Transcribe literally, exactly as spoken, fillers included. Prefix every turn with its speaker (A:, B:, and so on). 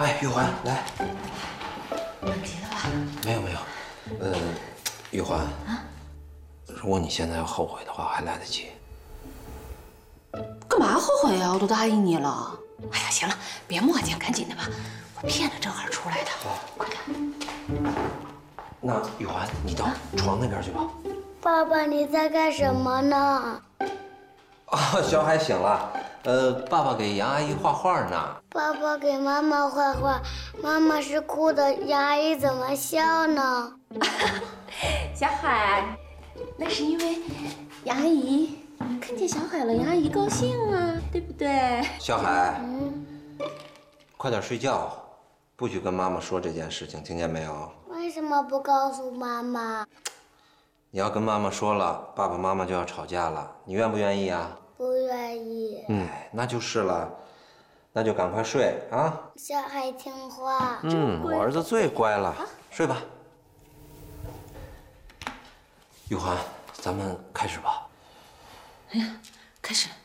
A: 哎，玉环，来。
B: 等急了吧？
A: 没有没有，呃，玉环啊，如果你现在要后悔的话，还来得及。
B: 干嘛后悔呀？我都答应你了。哎呀，行了，别磨叽，赶紧的吧。我骗子正好出来的，快点。
A: 那玉环，你到床那边去吧。
C: 爸爸，你在干什么呢？
A: 啊，小海醒了。呃，爸爸给杨阿姨画画呢。
C: 爸爸给妈妈画画，妈妈是哭的，杨阿姨怎么笑呢？
B: 小海，那是因为杨阿姨看见小海了，杨阿姨高兴啊，对不对？
A: 小海，嗯，快点睡觉，不许跟妈妈说这件事情，听见没有？
C: 为什么不告诉妈妈？
A: 你要跟妈妈说了，爸爸妈妈就要吵架了，你愿不愿意啊？
C: 不愿意。
A: 嗯，那就是了，那就赶快睡啊。
C: 小海听话。
A: 嗯，我儿子最乖了，睡吧。玉环，咱们开始吧。
B: 哎呀，开始。